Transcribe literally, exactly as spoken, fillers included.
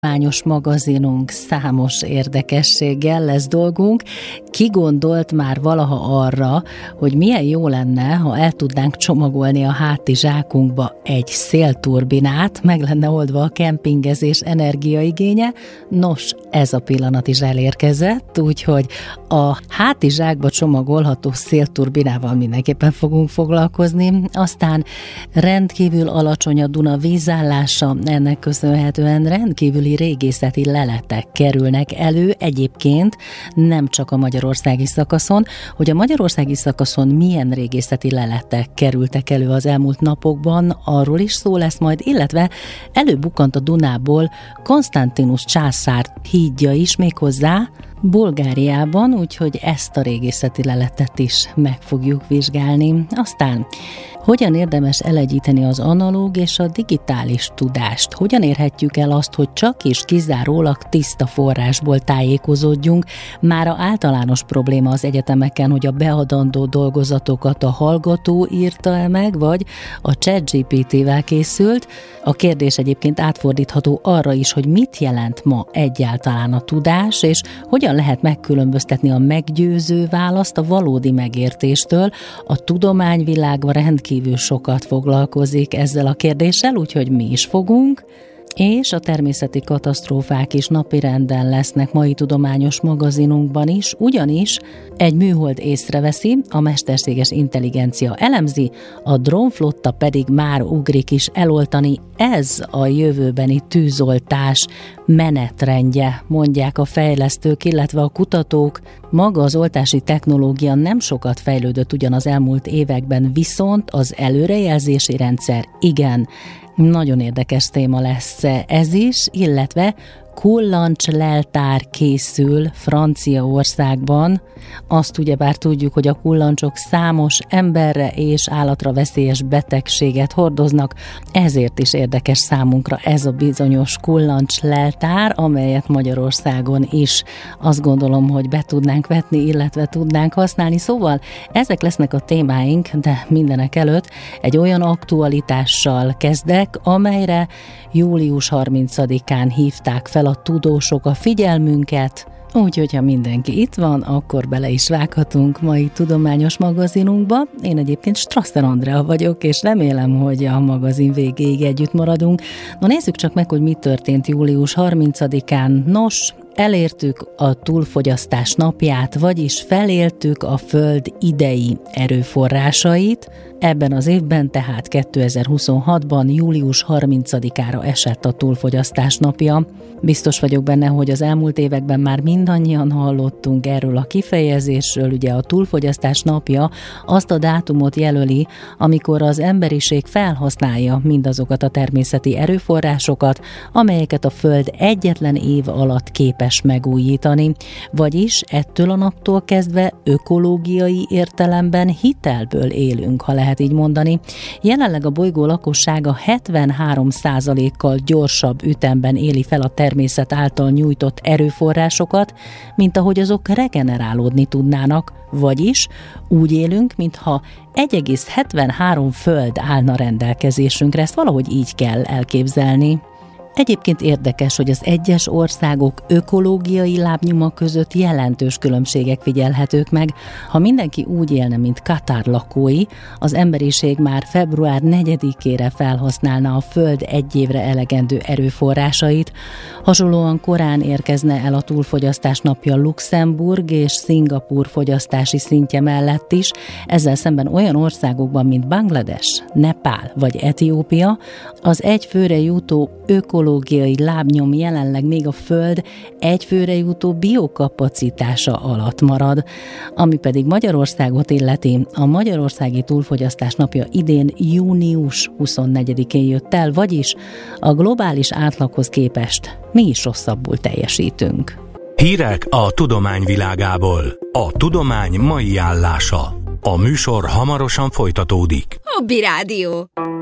Tudományos magazinunk számos érdekességgel lesz dolgunk. Ki gondolt már valaha arra, hogy milyen jó lenne, ha el tudnánk csomagolni a hátizsákunkba egy szélturbinát, meg lenne oldva a kempingezés energiaigénye? Nos, ez a pillanat is elérkezett, úgyhogy a hátizsákba csomagolható szélturbinával mindenképpen fogunk foglalkozni. Aztán rendkívül alacsony a Duna vízállása, ennek köszönhetően rendkívüli régészeti leletek kerülnek elő, egyébként nem csak a magyarországi szakaszon. Hogy a magyarországi szakaszon milyen régészeti leletek kerültek elő az elmúlt napokban, arról is szó lesz majd, illetve előbukkant a Dunából Konstantinus császár hídja is, méghozzá Bulgáriában, úgyhogy ezt a régészeti leletet is meg fogjuk vizsgálni. Aztán hogyan érdemes elegyíteni az analóg és a digitális tudást? Hogyan érhetjük el azt, hogy csak és kizárólag tiszta forrásból tájékozódjunk? Mára általános probléma az egyetemeken, hogy a beadandó dolgozatokat a hallgató írta el meg, vagy a ChatGPT-vel készült. A kérdés egyébként átfordítható arra is, hogy mit jelent ma egyáltalán a tudás, és hogyan lehet megkülönböztetni a meggyőző választ a valódi megértéstől. A tudományvilágban rendkívül sokat foglalkozik ezzel a kérdéssel, úgyhogy mi is fogunk. És a természeti katasztrófák is napirenden lesznek mai tudományos magazinunkban is, ugyanis egy műhold észreveszi, a mesterséges intelligencia elemzi, a drónflotta pedig már ugrik is eloltani. Ez a jövőbeni tűzoltás menetrendje, mondják a fejlesztők, illetve a kutatók. Maga az oltási technológia nem sokat fejlődött ugyan az elmúlt években, viszont az előrejelzési rendszer igen. Nagyon érdekes téma lesz ez is, illetve kullancsleltár készül Franciaországban. Azt ugyebár tudjuk, hogy a kullancsok számos emberre és állatra veszélyes betegséget hordoznak, ezért is érdekes számunkra ez a bizonyos kullancsleltár, amelyet Magyarországon is azt gondolom, hogy be tudnánk vetni, illetve tudnánk használni. Szóval ezek lesznek a témáink, de mindenek előtt egy olyan aktualitással kezdek, amelyre július harmincadikán hívták fel a tudósok a figyelmünket, úgyhogy ha mindenki itt van, akkor bele is vághatunk mai tudományos magazinunkba. Én egyébként Strasser Andrea vagyok, és remélem, hogy a magazin végéig együtt maradunk. Na nézzük csak meg, hogy mi történt július harmincadikán. Nos, elértük a túlfogyasztás napját, vagyis feléltük a Föld idei erőforrásait. Ebben az évben, tehát kétezer-huszonhatban július harmincadikára esett a túlfogyasztás napja. Biztos vagyok benne, hogy az elmúlt években már mindannyian hallottunk erről a kifejezésről. Ugye a túlfogyasztás napja azt a dátumot jelöli, amikor az emberiség felhasználja mindazokat a természeti erőforrásokat, amelyeket a Föld egyetlen év alatt képes megújítani. Vagyis ettől a naptól kezdve ökológiai értelemben hitelből élünk, ha lehet így mondani. Jelenleg a bolygó lakossága hetvenhárom százalékkal gyorsabb ütemben éli fel a természet által nyújtott erőforrásokat, mint ahogy azok regenerálódni tudnának, vagyis úgy élünk, mintha egy egész hetvenhárom föld állna rendelkezésünkre. Ezt valahogy így kell elképzelni. Egyébként érdekes, hogy az egyes országok ökológiai lábnyoma között jelentős különbségek figyelhetők meg. Ha mindenki úgy élne, mint Katár lakói, az emberiség már február negyedikére felhasználna a Föld egy évre elegendő erőforrásait. Hasonlóan korán érkezne el a túlfogyasztás napja Luxemburg és Szingapúr fogyasztási szintje mellett is. Ezzel szemben olyan országokban, mint Banglades, Nepál vagy Etiópia, az egy főre jutó ökológiai ökológiai lábnyom jelenleg még a Föld egy főre jutó biokapacitása alatt marad. Ami pedig Magyarországot illeti, a magyarországi túlfogyasztás napja idén június huszonnegyedikén jött el, vagyis a globális átlaghoz képest mi is rosszabbul teljesítünk. Hírek a tudományvilágából. A tudomány mai állása. A műsor hamarosan folytatódik. Hobby Rádió.